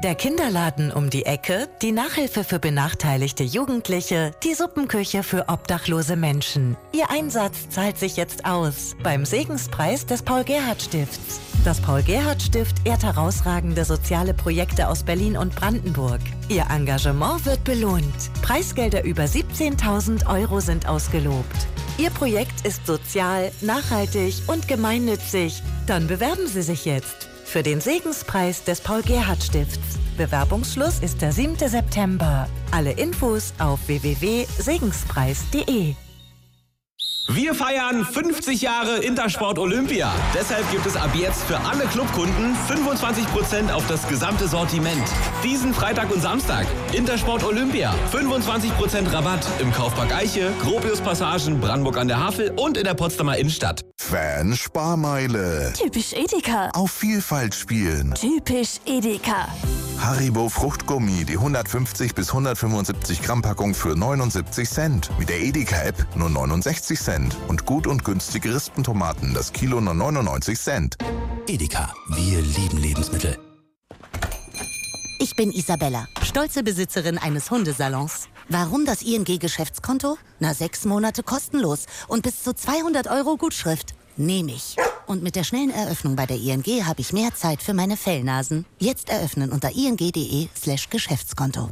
Der Kinderladen um die Ecke, die Nachhilfe für benachteiligte Jugendliche, die Suppenküche für obdachlose Menschen. Ihr Einsatz zahlt sich jetzt aus beim Segenspreis des Paul-Gerhardt-Stifts. Das Paul-Gerhardt-Stift ehrt herausragende soziale Projekte aus Berlin und Brandenburg. Ihr Engagement wird belohnt. Preisgelder über 17.000 € sind ausgelobt. Ihr Projekt ist sozial, nachhaltig und gemeinnützig. Dann bewerben Sie sich jetzt für den Segenspreis des Paul-Gerhardt-Stifts. Bewerbungsschluss ist der 7. September. Alle Infos auf www.segenspreis.de. Wir feiern 50 Jahre Intersport Olympia. Deshalb gibt es ab jetzt für alle Clubkunden 25% auf das gesamte Sortiment. Diesen Freitag und Samstag. Intersport Olympia. 25% Rabatt im Kaufpark Eiche, Gropius-Passagen, Brandenburg an der Havel und in der Potsdamer Innenstadt. Fan-Sparmeile. Typisch Edeka. Auf Vielfalt spielen. Typisch Edeka. Haribo Fruchtgummi, die 150 bis 175 Gramm Packung für 79 Cent. Mit der Edeka-App nur 69 Cent. Und gut und günstige Rispentomaten, das Kilo nur 99 Cent. Edeka, wir lieben Lebensmittel. Ich bin Isabella, stolze Besitzerin eines Hundesalons. Warum das ING-Geschäftskonto? 6 Monate kostenlos und bis zu 200 € Gutschrift. Nehme ich. Und mit der schnellen Eröffnung bei der ING habe ich mehr Zeit für meine Fellnasen. Jetzt eröffnen unter ing.de/Geschäftskonto.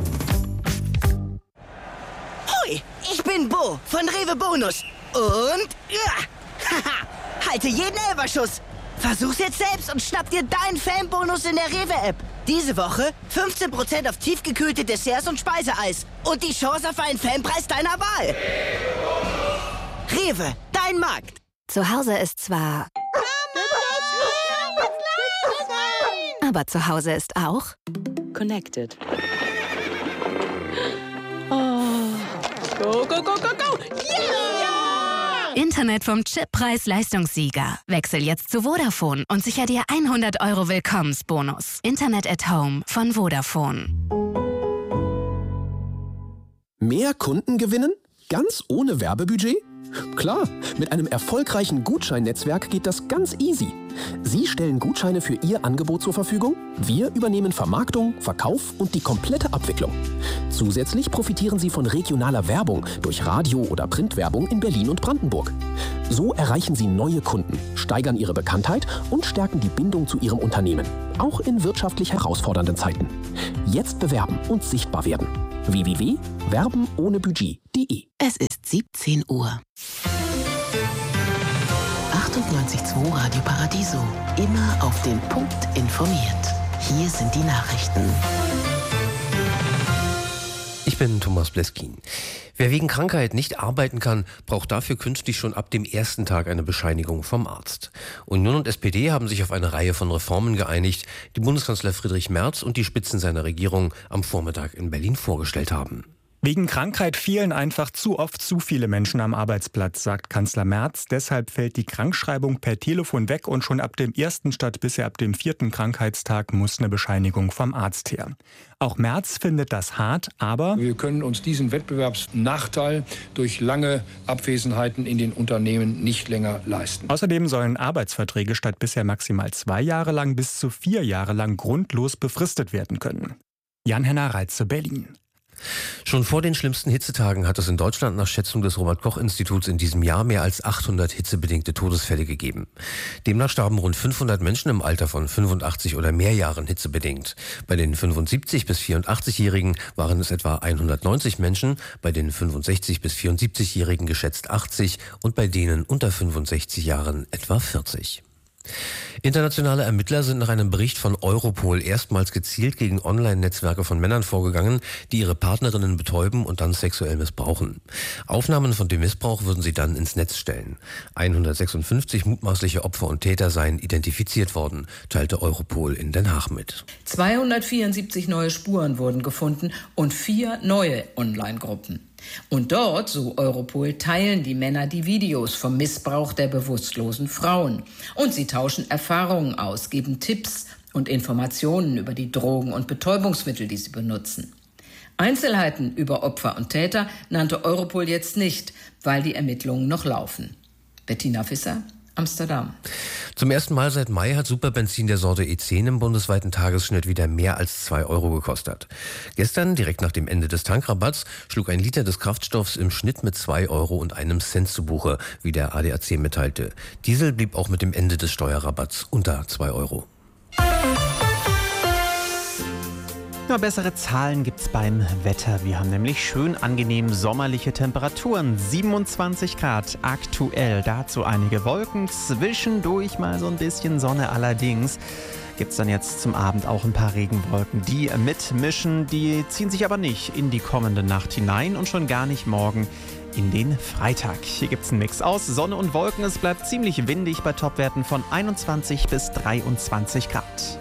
Hoi, ich bin Bo von Rewe Bonus. Und halte jeden Elferschuss. Versuch's jetzt selbst und schnapp dir deinen Fanbonus in der Rewe-App. Diese Woche 15% auf tiefgekühlte Desserts und Speiseeis. Und die Chance auf einen Fanpreis deiner Wahl. Rewe, dein Markt. Zu Hause ist zwar... Aber zu Hause ist auch... Connected. Oh. Go, go, go, go, go! Yeah! Internet vom Chip-Preis-Leistungssieger. Wechsel jetzt zu Vodafone und sicher dir 100 € Willkommensbonus. Internet at Home von Vodafone. Mehr Kunden gewinnen? Ganz ohne Werbebudget? Klar, mit einem erfolgreichen Gutscheinnetzwerk geht das ganz easy. Sie stellen Gutscheine für Ihr Angebot zur Verfügung, wir übernehmen Vermarktung, Verkauf und die komplette Abwicklung. Zusätzlich profitieren Sie von regionaler Werbung durch Radio- oder Printwerbung in Berlin und Brandenburg. So erreichen Sie neue Kunden, steigern Ihre Bekanntheit und stärken die Bindung zu Ihrem Unternehmen, auch in wirtschaftlich herausfordernden Zeiten. Jetzt bewerben und sichtbar werden. www.werbenohnebudget.de. Es ist 17 Uhr. 98.2 Radio Paradiso. Immer auf den Punkt informiert. Hier sind die Nachrichten. Ich bin Thomas Bleskin. Wer wegen Krankheit nicht arbeiten kann, braucht dafür künftig schon ab dem ersten Tag eine Bescheinigung vom Arzt. Union und SPD haben sich auf eine Reihe von Reformen geeinigt, die Bundeskanzler Friedrich Merz und die Spitzen seiner Regierung am Vormittag in Berlin vorgestellt haben. Wegen Krankheit fehlen einfach zu oft zu viele Menschen am Arbeitsplatz, sagt Kanzler Merz. Deshalb fällt die Krankschreibung per Telefon weg und schon ab dem 1. statt bisher ab dem 4. Krankheitstag muss eine Bescheinigung vom Arzt her. Auch Merz findet das hart, aber wir können uns diesen Wettbewerbsnachteil durch lange Abwesenheiten in den Unternehmen nicht länger leisten. Außerdem sollen Arbeitsverträge statt bisher maximal 2 Jahre lang bis zu 4 Jahre lang grundlos befristet werden können. Jan-Henner Reitze, Berlin. Schon vor den schlimmsten Hitzetagen hat es in Deutschland nach Schätzung des Robert-Koch-Instituts in diesem Jahr mehr als 800 hitzebedingte Todesfälle gegeben. Demnach starben rund 500 Menschen im Alter von 85 oder mehr Jahren hitzebedingt. Bei den 75- bis 84-Jährigen waren es etwa 190 Menschen, bei den 65- bis 74-Jährigen geschätzt 80 und bei denen unter 65 Jahren etwa 40. Internationale Ermittler sind nach einem Bericht von Europol erstmals gezielt gegen Online-Netzwerke von Männern vorgegangen, die ihre Partnerinnen betäuben und dann sexuell missbrauchen. Aufnahmen von dem Missbrauch würden sie dann ins Netz stellen. 156 mutmaßliche Opfer und Täter seien identifiziert worden, teilte Europol in Den Haag mit. 274 neue Spuren wurden gefunden und 4 neue Online-Gruppen. Und dort, so Europol, teilen die Männer die Videos vom Missbrauch der bewusstlosen Frauen. Und sie tauschen Erfahrungen aus, geben Tipps und Informationen über die Drogen und Betäubungsmittel, die sie benutzen. Einzelheiten über Opfer und Täter nannte Europol jetzt nicht, weil die Ermittlungen noch laufen. Bettina Visser, Amsterdam. Zum ersten Mal seit Mai hat Superbenzin der Sorte E10 im bundesweiten Tagesschnitt wieder mehr als 2 Euro gekostet. Gestern, direkt nach dem Ende des Tankrabatts, schlug ein Liter des Kraftstoffs im Schnitt mit 2 Euro und einem Cent zu Buche, wie der ADAC mitteilte. Diesel blieb auch mit dem Ende des Steuerrabatts unter 2 Euro. Ja, bessere Zahlen gibt's beim Wetter. Wir haben nämlich schön angenehm sommerliche Temperaturen. 27 Grad aktuell. Dazu einige Wolken, zwischendurch mal so ein bisschen Sonne. Allerdings gibt's dann jetzt zum Abend auch ein paar Regenwolken, die mitmischen. Die ziehen sich aber nicht in die kommende Nacht hinein und schon gar nicht morgen in den Freitag. Hier gibt's einen Mix aus Sonne und Wolken. Es bleibt ziemlich windig bei Topwerten von 21 bis 23 Grad.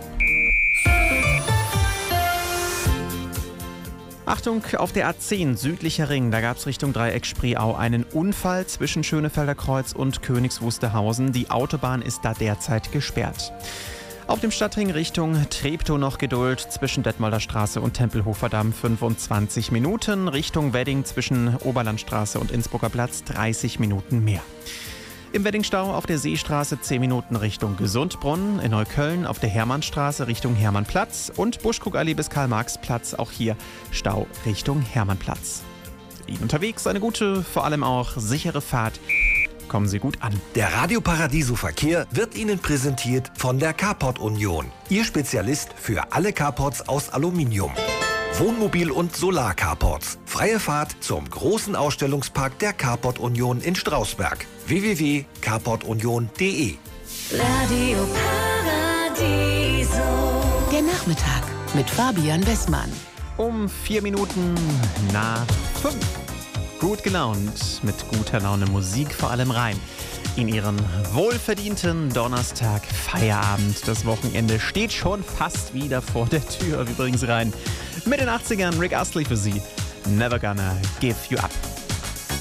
Achtung, auf der A10 südlicher Ring, da gab es Richtung Dreieck Spreeau einen Unfall zwischen Schönefelder Kreuz und Königs Wusterhausen. Die Autobahn ist da derzeit gesperrt. Auf dem Stadtring Richtung Treptow noch Geduld zwischen Detmolder Straße und Tempelhofer Damm 25 Minuten. Richtung Wedding zwischen Oberlandstraße und Innsbrucker Platz 30 Minuten mehr. Im Weddingstau auf der Seestraße 10 Minuten Richtung Gesundbrunnen, in Neukölln auf der Hermannstraße Richtung Hermannplatz und Buschkuckallee bis Karl-Marx-Platz, auch hier Stau Richtung Hermannplatz. Ihnen unterwegs eine gute, vor allem auch sichere Fahrt. Kommen Sie gut an. Der Radio Paradiso Verkehr wird Ihnen präsentiert von der Carport Union. Ihr Spezialist für alle Carports aus Aluminium. Wohnmobil- und Solar-Carports. Freie Fahrt zum großen Ausstellungspark der Carport Union in Strausberg. www.carportunion.de. Radio Paradiso. Der Nachmittag mit Fabian Westmann. Um 4 Minuten nach 5. Gut gelaunt, mit guter Laune Musik vor allem rein. In Ihren wohlverdienten Donnerstag Feierabend. Das Wochenende steht schon fast wieder vor der Tür. Übrigens rein mit den 80ern Rick Astley für Sie. Never Gonna Give You Up.